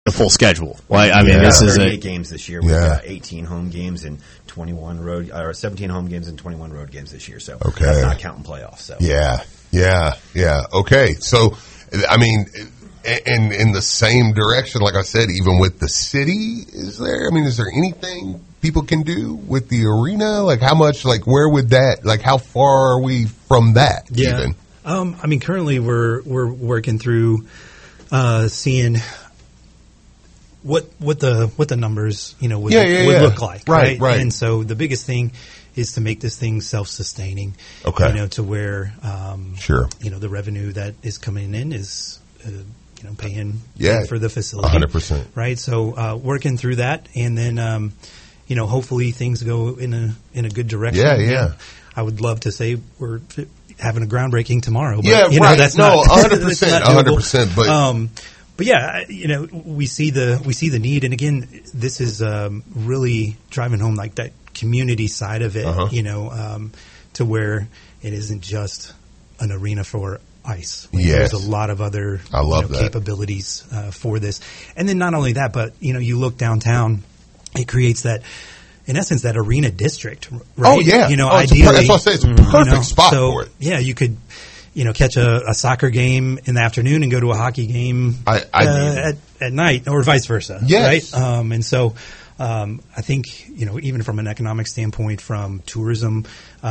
the full schedule. Like, I mean, this is 38 games this year. We've got 18 home games and 21 road, or 17 home games and 21 road games this year. So that's not counting playoffs. So yeah. Okay, so I mean, in the same direction, like I said, even with the city, is there anything people can do with the arena? Like, how much? Like, where would that? Like, how far are we from that? Yeah. Even? I mean, currently we're working through seeing what the numbers would look like, right? And so the biggest thing is to make this thing self-sustaining, to where the revenue that is coming in is paying for the facility, 100%, right? So working through that, and then hopefully things go in a good direction. Yeah. I would love to say we're having a groundbreaking tomorrow, but that's 100%, but yeah, we see the need, and again, this is really driving home like that community side of it, to where it isn't just an arena for ice. There's a lot of other capabilities for this, and then not only that, but you look downtown, it creates that. In essence, that arena district, right? Oh yeah, ideally, that's what I say. It's a perfect spot for it. Yeah, you could, catch a soccer game in the afternoon and go to a hockey game at night, or vice versa. Yes. Right. And so, I think even from an economic standpoint, from tourism,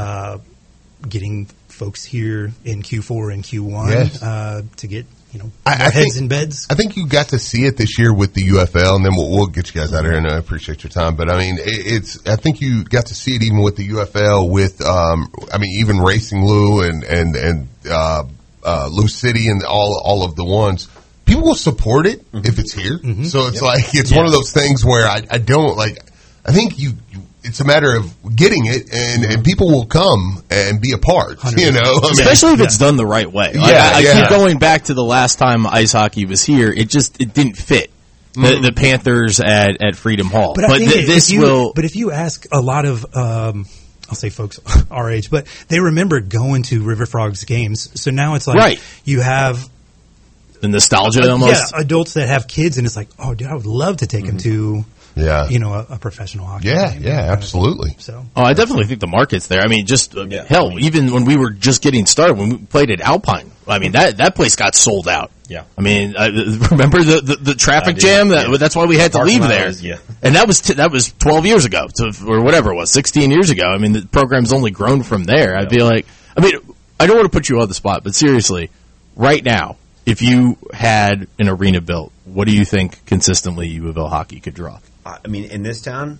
getting folks here in Q4 and Q1 to get. Heads in beds. I think you got to see it this year with the UFL, and then we'll get you guys out of here, and I appreciate your time. But I mean, I think you got to see it even with the UFL, with even Racing Lou and Lou City and all of the ones. People will support it if it's here. Mm-hmm. So it's one of those things where I don't like. I think it's a matter of getting it, and people will come and be a part, Especially if it's done the right way. I keep going back to the last time ice hockey was here. It didn't fit. The Panthers at Freedom Hall. But if you ask a lot of, I'll say folks our age, but they remember going to River Frogs games. So now it's like you have the nostalgia almost. Yeah, adults that have kids, and it's like, oh, dude, I would love to take them to. Yeah, a professional hockey game. Yeah, absolutely. So, I definitely think the market's there. I mean, just hell, even when we were just getting started, when we played at Alpine, I mean that place got sold out. Yeah, I mean, remember the traffic jam? That's why we had to leave there. And that was 12 years ago, or whatever it was, 16 years ago. I mean, the program's only grown from there. I feel like, I don't want to put you on the spot, but seriously, right now, if you had an arena built, what do you think consistently U of L hockey could draw? I mean, in this town,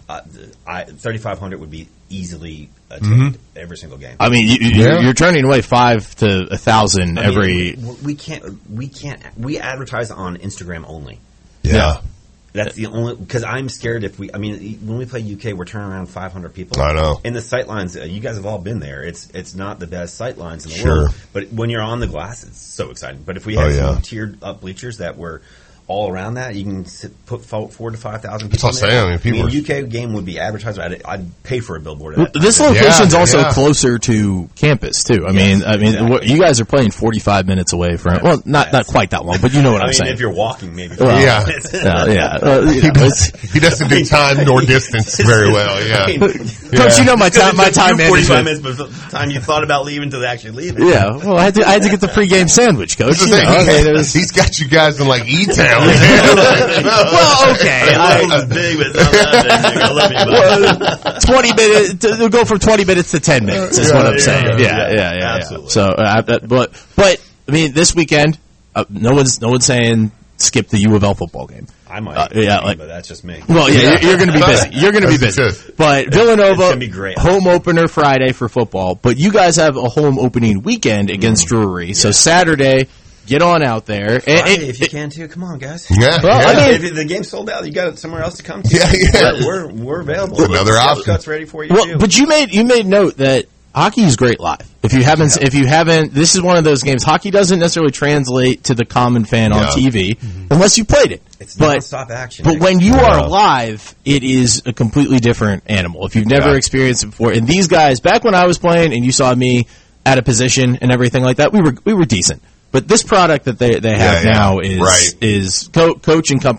3,500 would be easily attained every single game. I mean, you're turning away 5 to 1,000 every. We advertise on Instagram only. Yeah. That's the only, because I'm scared when we play UK, we're turning around 500 people. I know. And the sight lines, you guys have all been there. It's not the best sight lines in the world. But when you're on the glass, it's so exciting. But if we had some tiered up bleachers that were all around that, you can put 4,000 to 5,000 people. That's what I'm saying. UK game would be advertised. I'd pay for a billboard. This location's also closer to campus too. I mean, you guys are playing 45 minutes away from. Well, not quite that long, but you know what I'm saying. If you're walking, maybe. He doesn't do time nor distance very well. Yeah, Coach, my time. My time. 45 minutes before the time you thought about leaving to actually leaving. Yeah, well, I had to get the pregame sandwich, Coach. He's got you guys in like E-Town. Well, okay. Big, but it's not that big. I love you, 20 minutes. We'll go from 20 minutes to 10 minutes. Is what I'm saying. Yeah. Absolutely. So, but I mean, this weekend, no one's saying skip the U of L football game. I might, but that's just me. Well, you're going to be busy. You're going to be busy. But Villanova, be great. Home opener Friday for football. But you guys have a home opening weekend against Drury. Yeah. So Saturday, get on out there. Friday, if you can too, come on, guys. If the game's sold out, you got somewhere else to come to. We're available. It's another option. Scott's ready for you too. But you made note that hockey is great live. If you haven't, this is one of those games. Hockey doesn't necessarily translate to the common fan on TV unless you played it. It's non-stop action. But when you are live, it is a completely different animal. If you've never experienced it before, and these guys, back when I was playing, and you saw me at a position and everything like that, we were decent. But this product that they have now is Coach and company.